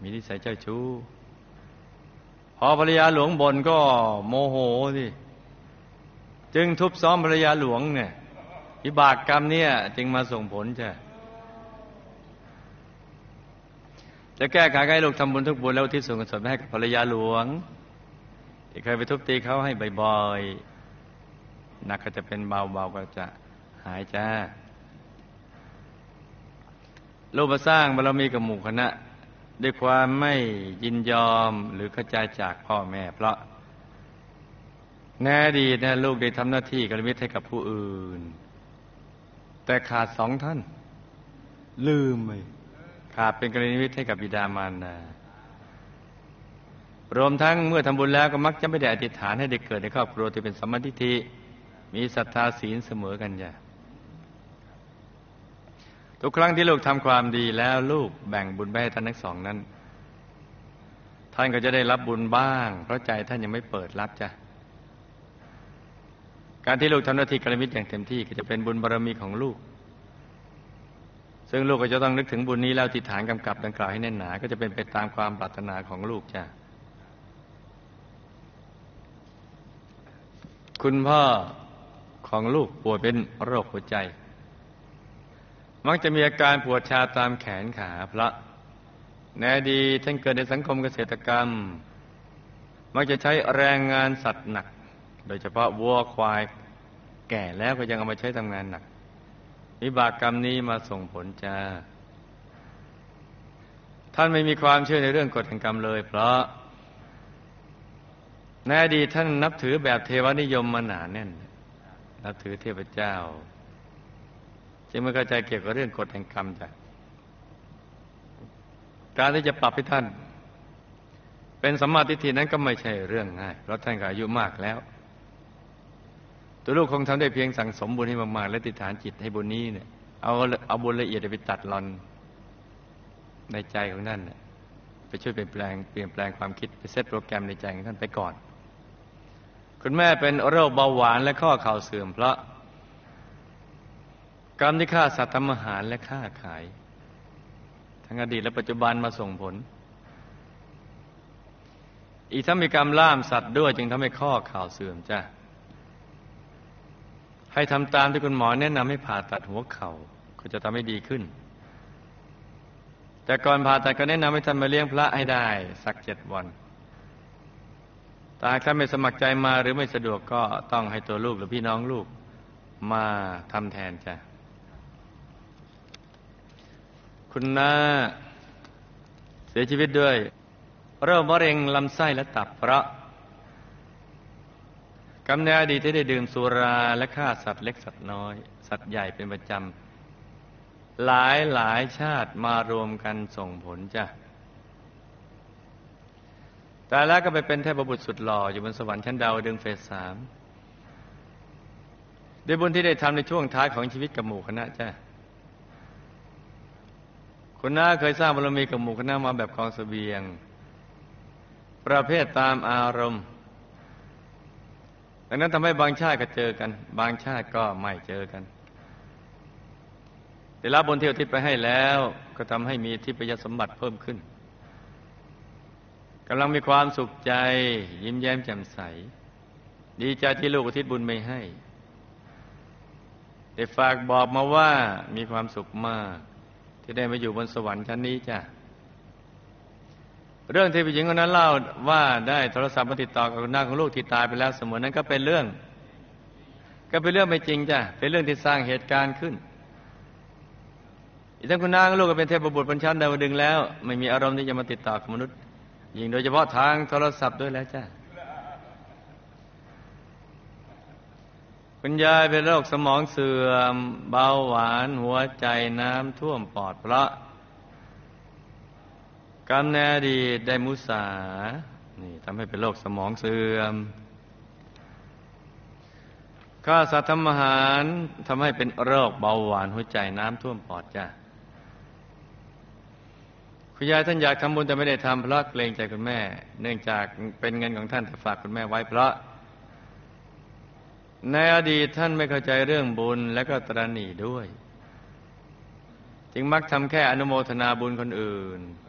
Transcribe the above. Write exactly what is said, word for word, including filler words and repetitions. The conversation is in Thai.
มีนิสัยเจ้าชู้พอภรรยาหลวงบ่นก็โมโหสิจึงทุบซ้อมภรรยาหลวงเนี่ยวิบากกรรมเนี่ยจึงมาส่งผลจ้ะจะแก้ไขให้ลูกทำบุญทุกบุญแล้วที่ส่งกุศลให้กับภรรยาหลวงที่เคยไปทุบตีเขาให้บ่อยๆหนักก็จะเป็นเบาๆก็จะหายจ้าลูกมาสร้างบารมีกับหมู่คณะด้วยความไม่ยินยอมหรือเข้าใจจากพ่อแม่เพราะในอดีตนะลูกได้ทำหน้าที่กัลยาณมิตรให้กับผู้อื่นแต่ขาดสองท่านลืมไปขาดเป็นกัลยาณมิตรให้กับบิดามารดารวมทั้งเมื่อทำบุญแล้วก็มักจะไม่ได้อธิษฐานให้ได้เกิดในครอบครัวที่เป็นสัมมาทิฏฐิมีศรัทธาศีลเสมอกันจ้ะทุกครั้งที่ลูกทำความดีแล้วลูกแบ่งบุญไปให้ท่านทั้งสองนั้นท่านก็จะได้รับบุญบ้างเพราะใจท่านยังไม่เปิดรับจ้ะการที่ลูกทำหน้าที่กัลยาณมิตรอย่างเต็มที่ก็จะเป็นบุญบารมีของลูกซึ่งลูกก็จะต้องนึกถึงบุญนี้แล้วอธิษฐานกำกับดังกล่าวให้แน่นหนาก็จะเป็นไปตามความปรารถนาของลูกจ้ะคุณพ่อของลูกป่วยเป็นโรคหัวใจมักจะมีอาการปวดชาตามแขนขาเพราะในอดีตท่านเกิดในสังคมเกษตรกรรมมักจะใช้แรงงานสัตว์หนักโดยเฉพาะวัวควายแก่แล้วก็ยังเอามาใช้ทำงานหนักวิบากกรรมนี้มาส่งผลจ้าท่านไม่มีความเชื่อในเรื่องกฎแห่งกรรมเลยเพราะในอดีตท่านนับถือแบบเทวนิยมมาหนาแน่นนับถือเทพเจ้าจึงไม่เข้าใจเกี่ยวกับเรื่องกฎแห่งกรรมจ้ะการที่จะปรับให้ท่านเป็นสัมมาทิฏฐินั้นก็ไม่ใช่เรื่องง่ายเพราะท่านก็อายุมากแล้วตัวลูกคงทำได้เพียงสั่งสมบุญให้มากๆและติดฐานจิตให้บุญนี้เนี่ยเอาเอาบุญละเอียดไปตัดรอนในใจของท่านเนี่ยไปช่วยเปลี่ยนแปลงเปลี่ยนแปลงความคิดไปเซตโปรแกรมในใจของท่านไปก่อนคุณแม่เป็นโรคเบาหวานและข้อเข่าเสื่อมเพราะกรรมที่ฆ่าสัตว์ทำอาหารและค้าขายทั้งอดีตและปัจจุบันมาส่งผลอีกทั้งมีกรรมล่ามสัตว์ด้วยจึงทำให้ข้อเข่าเสื่อมจ้ะให้ทำตามที่คุณหมอแนะนำให้ผ่าตัดหัวเข่าก็จะทำให้ดีขึ้นแต่ก่อนผ่าตัดก็แนะนำให้ท่านมาเลี้ยงพระให้ได้สักเจ็ดวันแต่ถ้าไม่สมัครใจมาหรือไม่สะดวกก็ต้องให้ตัวลูกหรือพี่น้องลูกมาทำแทนจ้ะคุณน้าเสียชีวิตด้วยโรคมะเร็งลำไส้และตับเพราะกรรมในอดีตที่ได้ดื่มสุราและฆ่าสัตว์เล็กสัตว์น้อยสัตว์ใหญ่เป็นประจำหลายหลายชาติมารวมกันส่งผลจ้ะแต่แล้วก็ไปเป็นเทพบุตรสุดหล่ออยู่บนสวรรค์ชั้นดาวดึงส์เฟสสามด้วยบุญที่ได้ทำในช่วงท้ายของชีวิตกับหมู่คณะจ้ะคุณน้าเคยสร้างบารมีกับหมู่คณะมาแบบกองเสบียงประเภทตามอารมณ์ดังนั้นทำให้บางชาติก็เจอกันบางชาติก็ไม่เจอกันได้รับบุญที่อุทิศไปให้แล้วก็ทำให้มีทิพยสมบัติเพิ่มขึ้นกำลังมีความสุขใจยิ้มแย้มแจ่มใสดีใจที่ลูกอุทิศบุญไปให้ได้ฝากบอกมาว่ามีความสุขมากที่ได้มาอยู่บนสวรรค์ชั้นนี้จ้ะเรื่องที่ผู้หญิงคนนั้นเล่าว่าได้โทรศัพท์มาติดต่อกับคุณน้าของลูกที่ตายไปแล้วเสมอนั้นก็เป็นเรื่องก็เป็นเรื่องไม่จริงจ้ะเป็นเรื่องที่สร้างเหตุการณ์ขึ้นอีกทั้งคุณน้าของลูกก็เป็นเทพบุตรบนชั้นดาวดึงส์แล้วไม่มีอารมณ์ที่จะมาติดต่อกับมนุษย์ยิ่งโดยเฉพาะทางโทรศัพท์ด้วยแล้วจ้ะคุณยายเป็นโรคสมองเสื่อมเบาหวานหัวใจน้ำท่วมปอดเพราะกรรมในอดีตได้มุสานี่ทำให้เป็นโรคสมองเสื่อมฆ่าสัตว์ทำอาหารทำให้เป็นโรคเบาหวานหัวใจน้ำท่วมปอดจ้ะคุณยายท่านอยากทำบุญแต่ไม่ได้ทำเพราะเกรงใจคุณแม่เนื่องจากเป็นเงินของท่านแต่ฝากคุณแม่ไว้เพราะในอดีตท่านไม่เข้าใจเรื่องบุญและก็ตระหนี่ด้วยจึงมักทำแค่อนุโมทนาบุญคนอื่น